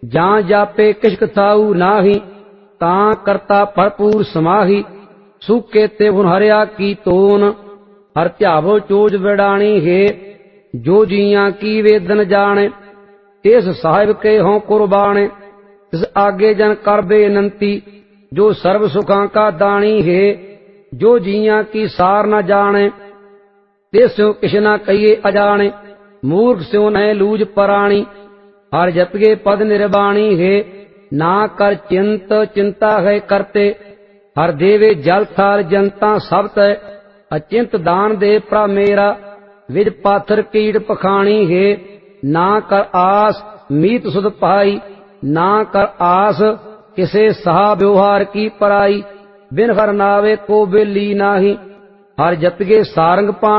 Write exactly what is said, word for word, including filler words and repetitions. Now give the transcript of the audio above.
ਜਾਂ ਜਾਪੇ ਕਿਛ ਕਥਾਊ ਨਾਹੀ, ਤਾਂ ਕਰਤਾ ਭਰਪੂਰ ਸਮਾਹੀ। ਸੂਕੇ ਤੇ ਹੁਨ ਹਰਿਆ ਕੀ ਤੋਨ, ਹਰ ਧਿਆਵੋ ਚੋਜ ਵਿਡਾਣੀ ਹੈ। ਜੋ ਜੀਆਂ ਕੀ वेदन जाने, तिस साहिब के हों कुर्बाने। तिस आगे जन कर बेनंती, जो सर्व सुखां का दानी है। जो जियां की सार न जाने, तिस स्यों किछ न कहिए अजाने। मूर्ख स्यों नह लूज पराणी, हर जतगे पद निर्वाणी है। ना कर चिंत चिंता है करते, हर देवे जल थाल जनता सब तै। अचिंत दान दे प्रा मेरा, विज पाथर कीट पखाणी है। ना कर आस मीत सुध पाई, ना कर आस किसे सहा व्यवहार की पराई। बिन हर नावे को बेली नाही, हर जतगे सारंग पाणी।